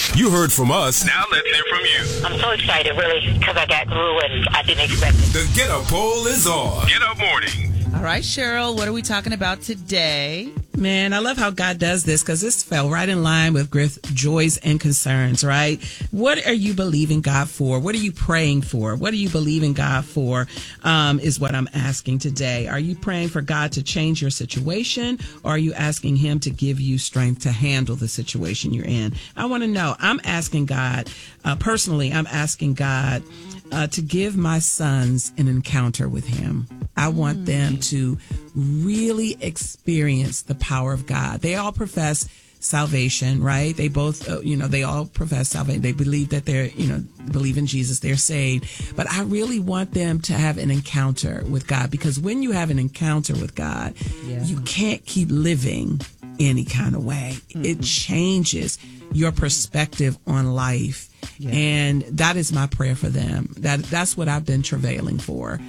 You heard from us. Now let's hear from you. I'm so excited, really, because I got through and I didn't expect it. The Get Up poll is on. Get Up Morning. All right, Cheryl, what are we talking about today? Man, I love how God does this because this fell right in line with Griff's joys and concerns, right? What are you believing God for? What are you praying for? What are you believing God for is what I'm asking today. Are you praying for God to change your situation, or are you asking him to give you strength to handle the situation you're in? I want to know. I'm asking God, personally, I'm asking God to give my sons an encounter with him. I want them to really experience the power of God. They all profess salvation, right? They both, they all profess salvation. They believe that they're, believe in Jesus, they're saved. But I really want them to have an encounter with God, because when you have an encounter with God, you can't keep living any kind of way. It changes your perspective on life. Yeah. And that is my prayer for them. That's what I've been travailing for.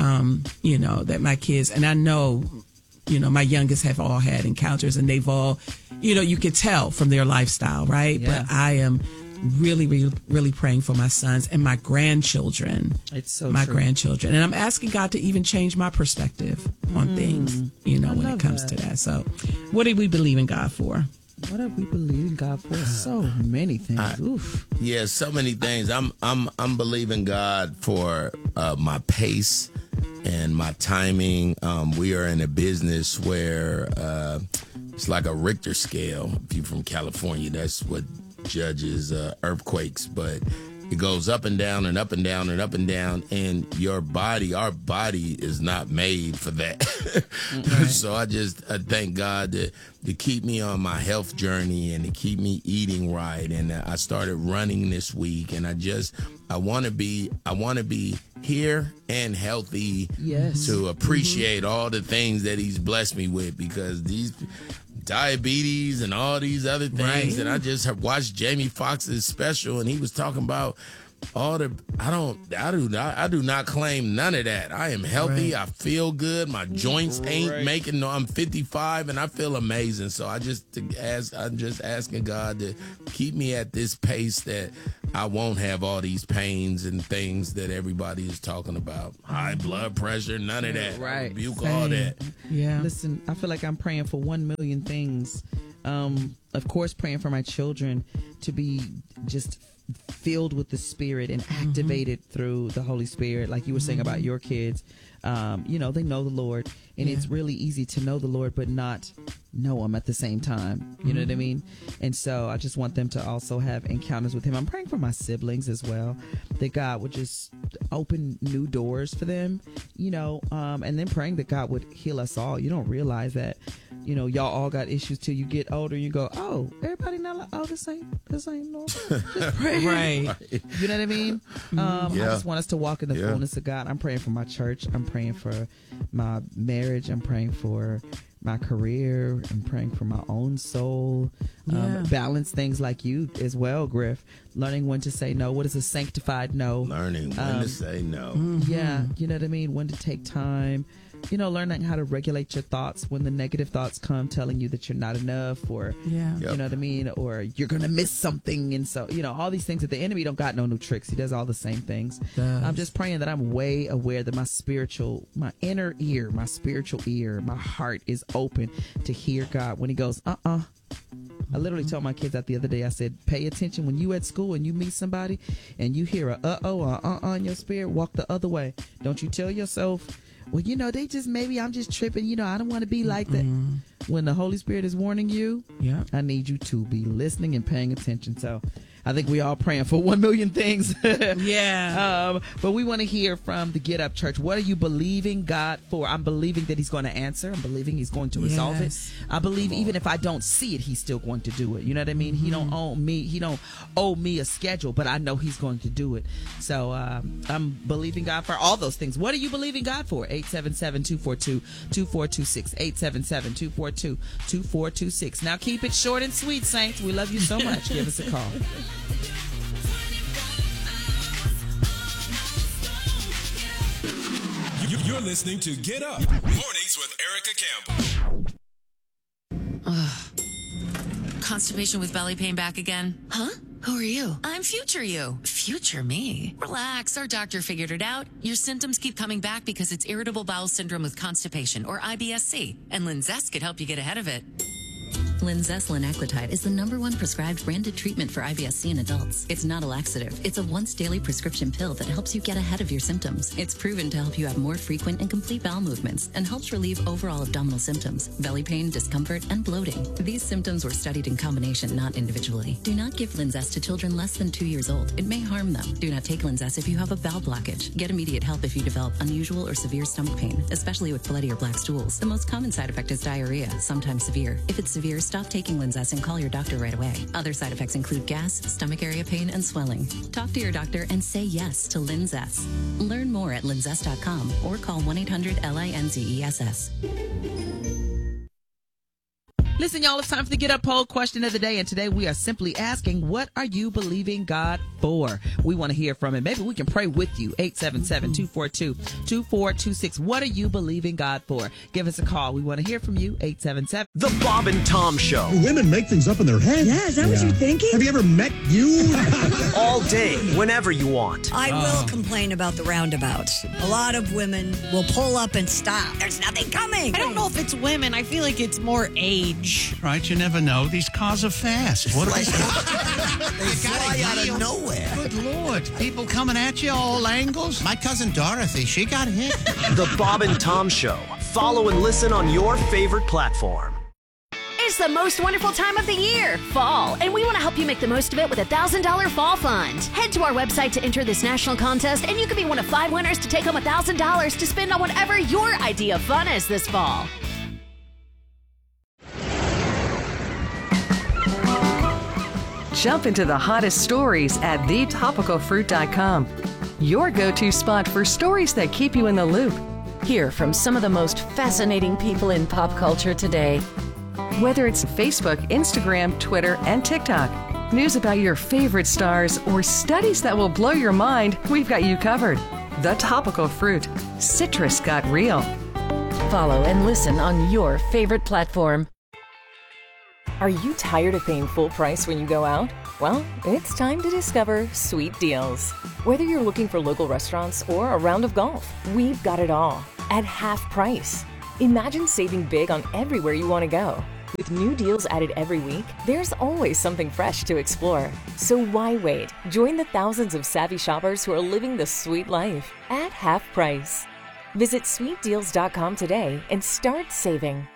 That my kids, and I know, my youngest have all had encounters, and they've all, you could tell from their lifestyle, right? Yeah. But I am really, really, really praying for my sons and my grandchildren. It's so my true. grandchildren. And I'm asking God to even change my perspective on things, when it comes to that. So what do we believe in God for? What are we believing God for? So many things. Oof. Yeah, so many things. I'm believing God for my pace and my timing. We are in a business where it's like a Richter scale. If you're from California, that's what judges earthquakes, but it goes up and down and up and down and up and down, and our body is not made for that. Right. So I thank God to keep me on my health journey and to keep me eating right. And I started running this week, and I want to be here and healthy to appreciate all the things that he's blessed me with, because these diabetes and all these other things. Right. And I just have watched Jamie Foxx's special, and he was talking about all the, I do not claim none of that. I am healthy. Right. I feel good. My joints ain't making no, I'm 55 and I feel amazing. So I'm just asking God to keep me at this pace that I won't have all these pains and things that everybody is talking about. High blood pressure, none of that. Right. I rebuke all that. Yeah. Listen, I feel like I'm praying for 1 million things. Of course, praying for my children to be just filled with the Spirit and activated through the Holy Spirit, like you were saying about your kids. They know the Lord, and it's really easy to know the Lord but not know him at the same time. You know what I mean? And so I just want them to also have encounters with him. I'm praying for my siblings as well, that God would just open new doors for them, and then praying that God would heal us all. You don't realize that, y'all all got issues till you get older. You go, oh, everybody not like, oh, this ain't normal. Just pray. Right. You know what I mean? I just want us to walk in the fullness of God. I'm praying for my church. I'm praying for my marriage. I'm praying for my career. I'm praying for my own soul. Balance things like you as well, Griff. Learning when to say no. What is a sanctified no? Learning when to say no. Yeah, you know what I mean? When to take time. Learning how to regulate your thoughts when the negative thoughts come, telling you that you're not enough, or you know what I mean, or you're gonna miss something. And so all these things that the enemy don't got no new tricks. He does all the same things. I'm just praying that I'm way aware that my inner ear, my spiritual ear, my heart is open to hear God when he goes I literally told my kids that the other day. I said, pay attention when you at school and you meet somebody and you hear a or in your spirit, walk the other way. Don't you tell yourself, well, they just, maybe I'm just tripping. I don't want to be like that. When the Holy Spirit is warning you, I need you to be listening and paying attention. So I think we all praying for 1 million things. But we want to hear from the Get Up Church. What are you believing God for? I'm believing that he's going to answer. I'm believing he's going to resolve it. I believe even if I don't see it, he's still going to do it. You know what I mean? He don't owe me a schedule, but I know he's going to do it. So I'm believing God for all those things. What are you believing God for? 877-242-2426. 877-242-2426. Now keep it short and sweet, Saints. We love you so much. Give us a call. You're listening to Get Up Mornings with Erica Campbell. Constipation with belly pain back again? Huh? Who are you? I'm future you. Future me? Relax, our doctor figured it out. Your symptoms keep coming back because it's irritable bowel syndrome with constipation, or IBS-C, and Linzess could help you get ahead of it. Linzess linaclotide is the #1 prescribed branded treatment for IBS-C in adults. It's not a laxative. It's a once-daily prescription pill that helps you get ahead of your symptoms. It's proven to help you have more frequent and complete bowel movements and helps relieve overall abdominal symptoms, belly pain, discomfort, and bloating. These symptoms were studied in combination, not individually. Do not give Linzess to children less than 2 years old. It may harm them. Do not take Linzess if you have a bowel blockage. Get immediate help if you develop unusual or severe stomach pain, especially with bloody or black stools. The most common side effect is diarrhea, sometimes severe. If it's severe, stop taking Linzess and call your doctor right away. Other side effects include gas, stomach area pain, and swelling. Talk to your doctor and say yes to Linzess. Learn more at linzess.com or call 1-800-LINZESS. Listen, y'all, it's time for the Get Up Poll question of the day. And today we are simply asking, what are you believing God for? We want to hear from it. Maybe we can pray with you. 877-242-2426. What are you believing God for? Give us a call. We want to hear from you. 877. The Bob and Tom Show. Women make things up in their head. Yeah, is that what you're thinking? Have you ever met you? All day, whenever you want. I will complain about the roundabouts. A lot of women will pull up and stop. There's nothing coming. I don't know if it's women. I feel like it's more age. Right, you never know. These cars are fast. What they fly out of nowhere. Good Lord. People coming at you all angles. My cousin Dorothy, she got hit. The Bob and Tom Show. Follow and listen on your favorite platform. It's the most wonderful time of the year, fall, and we want to help you make the most of it with a $1,000 fall fund. Head to our website to enter this national contest, and you could be one of 5 winners to take home $1,000 to spend on whatever your idea of fun is this fall. Jump into the hottest stories at thetopicalfruit.com. Your go-to spot for stories that keep you in the loop. Hear from some of the most fascinating people in pop culture today. Whether it's Facebook, Instagram, Twitter, and TikTok, news about your favorite stars, or studies that will blow your mind, we've got you covered. The Topical Fruit. Citrus got real. Follow and listen on your favorite platform. Are you tired of paying full price when you go out? Well, it's time to discover Sweet Deals. Whether you're looking for local restaurants or a round of golf, we've got it all at half price. Imagine saving big on everywhere you want to go. With new deals added every week, there's always something fresh to explore. So why wait? Join the thousands of savvy shoppers who are living the sweet life at half price. Visit sweetdeals.com today and start saving.